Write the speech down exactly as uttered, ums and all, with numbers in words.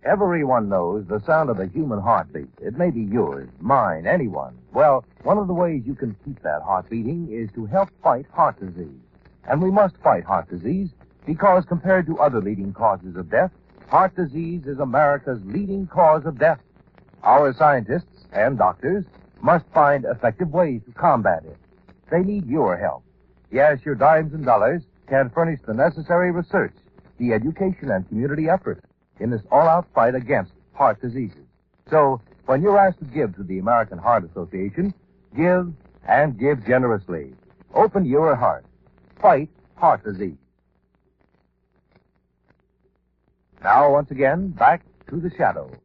Everyone knows the sound of the human heartbeat. It may be yours, mine, anyone. Well, one of the ways you can keep that heart beating is to help fight heart disease. And we must fight heart disease because compared to other leading causes of death, heart disease is America's leading cause of death. Our scientists and doctors must find effective ways to combat it. They need your help. Yes, your dimes and dollars can furnish the necessary research, the education and community effort in this all-out fight against heart diseases. So, when you're asked to give to the American Heart Association, give and give generously. Open your heart. Fight heart disease. Now, once again, back to the shadow.